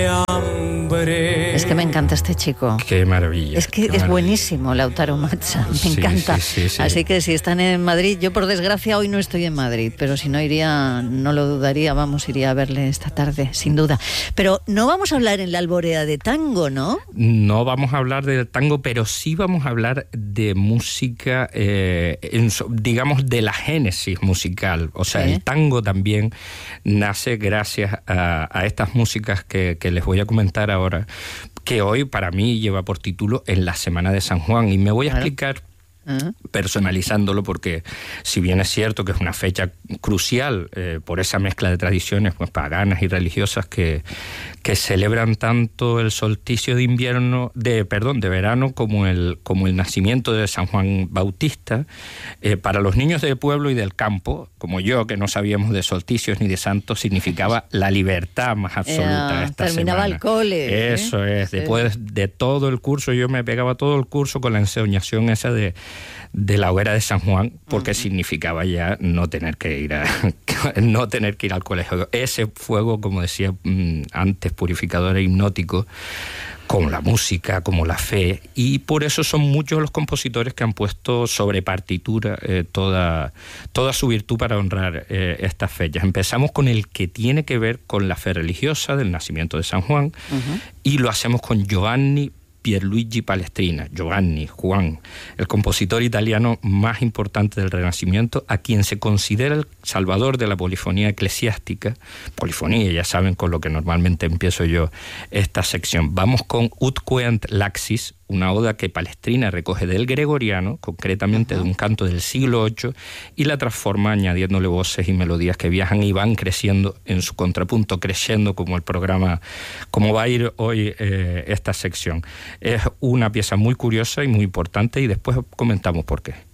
Es que me encanta este chico. Qué maravilla. Es que es buenísimo, Lautaro Macha. Me encanta. Sí. Así que si están en Madrid, yo por desgracia hoy no estoy en Madrid, pero si no iría, no lo dudaría, iría a verle esta tarde, sin duda. Pero no vamos a hablar en la alborea de tango, ¿no? No vamos a hablar de tango, pero sí vamos a hablar de música, digamos, de la génesis musical. O sea, el tango también nace gracias a estas músicas que les voy a comentar ahora, que hoy para mí lleva por título En la Semana de San Juan, y me voy a explicar personalizándolo, porque si bien es cierto que es una fecha crucial por esa mezcla de tradiciones pues paganas y religiosas que celebran tanto el solsticio de invierno, de verano, como el nacimiento de San Juan Bautista, para los niños del pueblo y del campo, como yo, que no sabíamos de solsticios ni de santos, significaba la libertad más absoluta esta terminaba semana. El cole. Eso es, después de todo el curso, yo me pegaba todo el curso con la ensoñación esa de la hoguera de San Juan, porque significaba ya no tener que ir al colegio. Ese fuego, como decía antes, purificador e hipnótico, como la música, como la fe, y por eso son muchos los compositores que han puesto sobre partitura toda su virtud para honrar estas fechas. Empezamos con el que tiene que ver con la fe religiosa del nacimiento de San Juan, y lo hacemos con Giovanni Pierluigi Palestrina, Juan, el compositor italiano más importante del Renacimiento, a quien se considera el salvador de la polifonía eclesiástica. Polifonía, ya saben, con lo que normalmente empiezo yo esta sección. Vamos con Ut Queant Laxis, una oda que Palestrina recoge del gregoriano, concretamente de un canto del siglo VIII, y la transforma añadiéndole voces y melodías que viajan y van creciendo en su contrapunto, creciendo como el programa, como va a ir hoy esta sección. Es una pieza muy curiosa y muy importante, y después comentamos por qué.